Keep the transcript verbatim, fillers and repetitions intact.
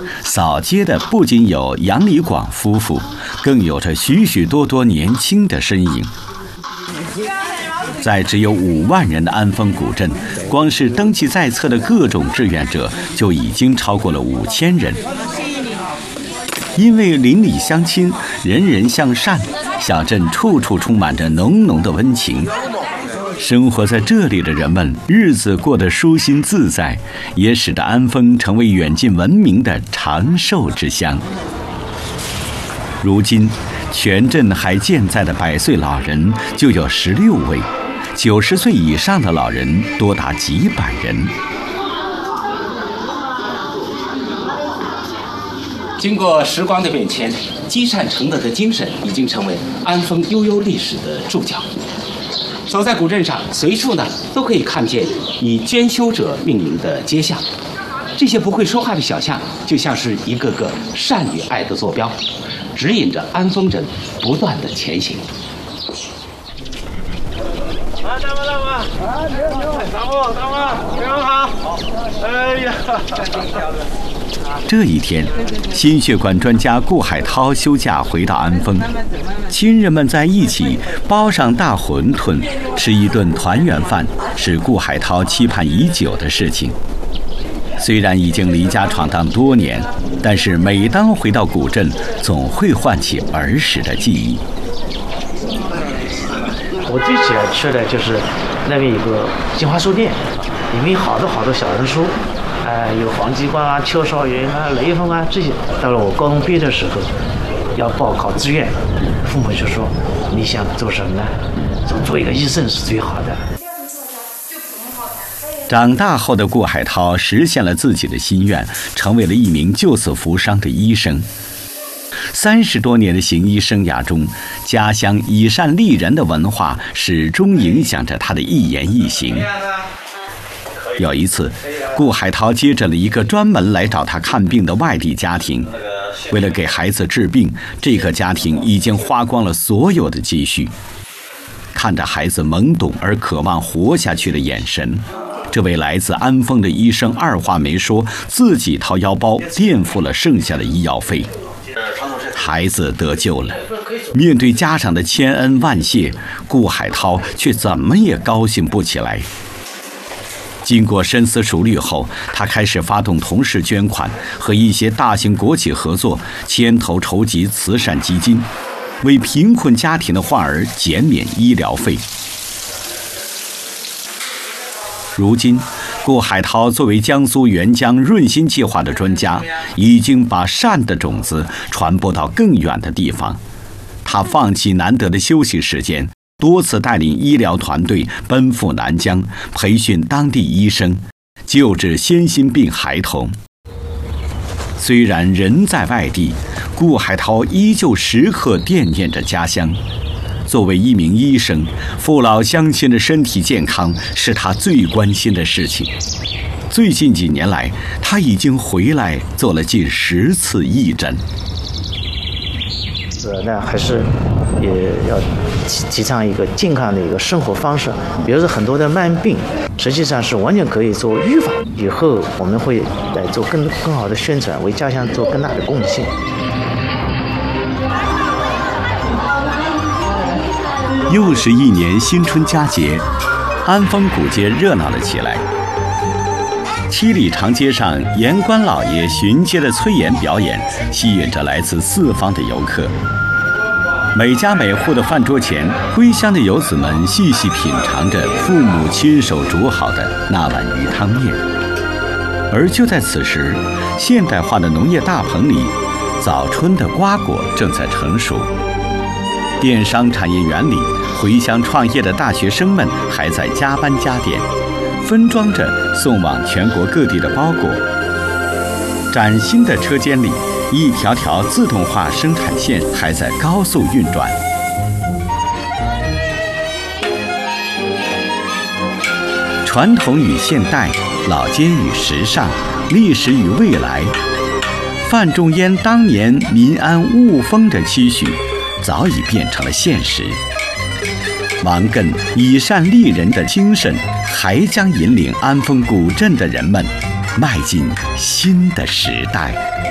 扫街的不仅有杨礼广夫妇，更有着许许多多年轻的身影。在只有五万人的安丰古镇，光是登记在册的各种志愿者就已经超过了五千人。因为邻里乡亲，人人向善，小镇处处充满着浓浓的温情。生活在这里的人们日子过得舒心自在，也使得安丰成为远近闻名的长寿之乡。如今全镇还健在的百岁老人就有十六位，九十岁以上的老人多达几百人。 经过时光的变迁，积善成德的精神已经成为安丰悠悠历史的注脚。走在古镇上，随处呢都可以看见以捐修者命名的街巷，这些不会说话的小巷，就像是一个个善与爱的坐标，指引着安丰人不断的前行。 啊，大妈大妈，啊，你好，大妈大妈，非常好，哎呀， 这一天，心血管专家顾海涛休假回到安丰，亲人们在一起包上大馄饨，吃一顿团圆饭，是顾海涛期盼已久的事情。虽然已经离家闯荡多年，但是每当回到古镇，总会唤起儿时的记忆。 我最喜欢吃的就是那边有个新华书店，里面有好多好多小人书。呃，有黄继光啊、邱少云啊、雷锋啊这些。到了我高中毕业的时候，要报考志愿，父母就说：“你想做什么呢？做做一个医生是最好的。” 长大后的顾海涛实现了自己的心愿，成为了一名救死扶伤的医生。三十多年的行医生涯中，家乡以善利人的文化始终影响着他的一言一行。有一次，顾海涛接诊了一个专门来找他看病的外地家庭，为了给孩子治病，这个家庭已经花光了所有的积蓄。看着孩子懵懂而渴望活下去的眼神，这位来自安丰的医生二话没说，自己掏腰包垫付了剩下的医药费。孩子得救了，面对家长的千恩万谢，顾海涛却怎么也高兴不起来。经过深思熟虑后，他开始发动同事捐款，和一些大型国企合作，牵头筹集慈善基金，为贫困家庭的患儿减免医疗费。如今，顾海涛作为江苏援疆润心计划的专家，已经把善的种子传播到更远的地方。他放弃难得的休息时间，多次带领医疗团队奔赴南疆，培训当地医生，救治先心病孩童。虽然人在外地，顾海涛依旧时刻惦念着家乡。作为一名医生，父老乡亲的身体健康是他最关心的事情。最近几年来，他已经回来做了近十次义诊。 是，那还是也要提提倡一个健康的一个生活方式。比如说很多的慢病，实际上是完全可以做预防。以后我们会来做更更好的宣传，为家乡做更大的贡献。 又是一年新春佳节，安丰古街热闹了起来。七里长街上，盐官老爷巡街的催盐表演吸引着来自四方的游客。每家每户的饭桌前，归乡的游子们细细品尝着父母亲手煮好的那碗鱼汤面。而就在此时，现代化的农业大棚里，早春的瓜果正在成熟。电商产业园里，回乡创业的大学生们还在加班加点，分装着送往全国各地的包裹。崭新的车间里，一条条自动化生产线还在高速运转。传统与现代，老街与时尚，历史与未来，范仲淹当年民安物丰的期许早已变成了现实。王艮以善利人的精神，还将引领安丰古镇的人们迈进新的时代。